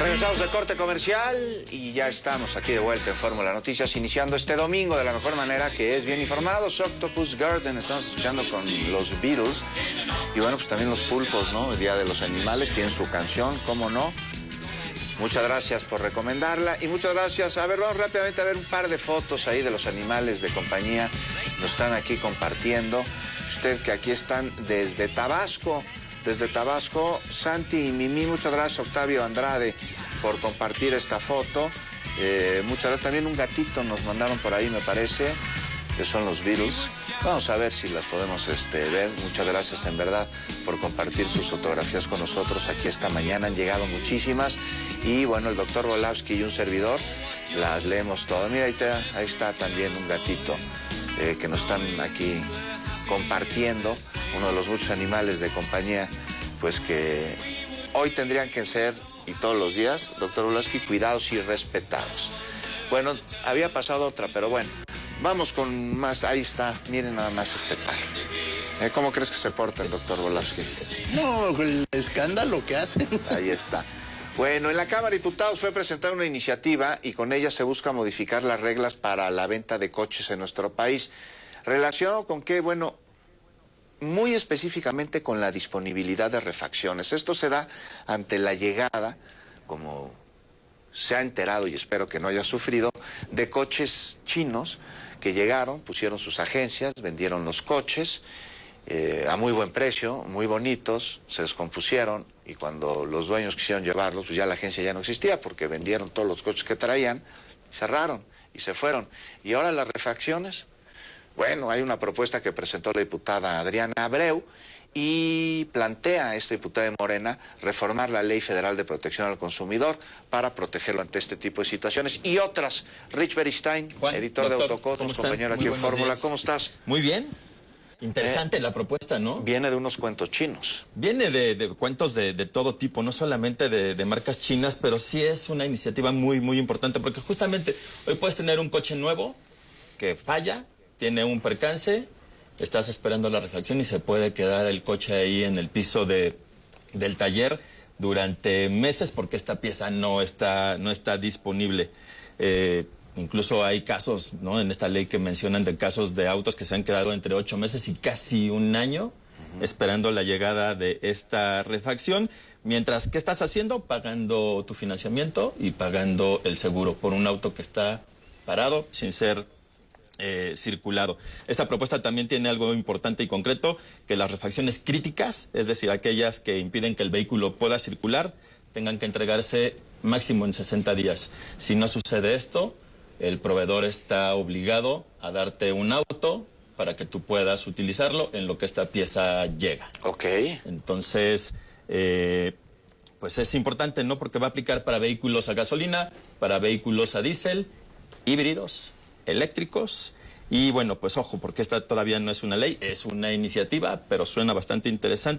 Regresamos del corte comercial y ya estamos aquí de vuelta en Fórmula Noticias, iniciando este domingo de la mejor manera, que es bien informados. Octopus Garden, estamos escuchando con los Beatles. Y bueno, pues también los pulpos, ¿no? El Día de los Animales, tienen su canción, ¿cómo no? Muchas gracias por recomendarla y muchas gracias. A ver, vamos rápidamente a ver un par de fotos ahí de los animales de compañía. Nos están aquí compartiendo. Usted que aquí están desde Tabasco. Desde Tabasco, Santi y Mimi, muchas gracias. Octavio Andrade por compartir esta foto. Muchas gracias. También un gatito nos mandaron por ahí, me parece, que son los Beatles. Vamos a ver si las podemos ver. Muchas gracias en verdad por compartir sus fotografías con nosotros aquí esta mañana. Han llegado muchísimas. Y bueno, el doctor Volavsky y un servidor las leemos todas. Mira, ahí está también un gatito que nos están aquí compartiendo, uno de los muchos animales de compañía, pues que hoy tendrían que ser, y todos los días, doctor Volavsky, cuidados y respetados. Bueno, había pasado otra, pero bueno, vamos con más. Ahí está, miren nada más este par. ¿Cómo crees que se porta el doctor Volavsky? No, el escándalo que hacen. Ahí está. Bueno, en la Cámara de Diputados fue presentada una iniciativa y con ella se busca modificar las reglas para la venta de coches en nuestro país. Relacionado con qué, bueno, muy específicamente con la disponibilidad de refacciones. Esto se da ante la llegada, como se ha enterado y espero que no haya sufrido, de coches chinos que llegaron, pusieron sus agencias, vendieron los coches a muy buen precio, muy bonitos, se descompusieron y cuando los dueños quisieron llevarlos, pues ya la agencia ya no existía porque vendieron todos los coches que traían, cerraron y se fueron. Y ahora las refacciones. Bueno, hay una propuesta que presentó la diputada Adriana Abreu y plantea esta diputada de Morena reformar la Ley Federal de Protección al Consumidor para protegerlo ante este tipo de situaciones y otras. Rich Beristain, Juan, editor doctor, de Autocotos, compañero aquí en Fórmula. ¿Cómo estás? Muy bien. Interesante la propuesta, ¿no? Viene de unos cuentos chinos. Viene de cuentos de todo tipo, no solamente de marcas chinas, pero sí es una iniciativa muy, muy importante, porque justamente hoy puedes tener un coche nuevo que falla, tiene un percance, estás esperando la refacción y se puede quedar el coche ahí en el piso del taller durante meses porque esta pieza no está disponible. Incluso hay casos, ¿no?, en esta ley que mencionan de casos de autos que se han quedado entre 8 meses y casi un año esperando la llegada de esta refacción. Mientras, ¿qué estás haciendo? Pagando tu financiamiento y pagando el seguro por un auto que está parado sin ser circulado. Esta propuesta también tiene algo importante y concreto, que las refacciones críticas, es decir, aquellas que impiden que el vehículo pueda circular, tengan que entregarse máximo en 60 días. Si no sucede esto, el proveedor está obligado a darte un auto para que tú puedas utilizarlo en lo que esta pieza llega. Ok. Entonces, pues es importante, ¿no? Porque va a aplicar para vehículos a gasolina, para vehículos a diésel, híbridos, eléctricos. Y bueno, pues ojo, porque esta todavía no es una ley, es una iniciativa, pero suena bastante interesante.